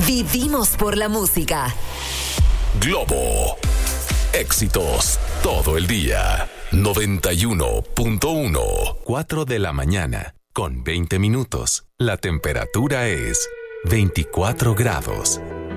Vivimos por la música. Globo. Éxitos todo el día. 91.1. 4 de la mañana, con 20 minutos. La temperatura es 24 grados.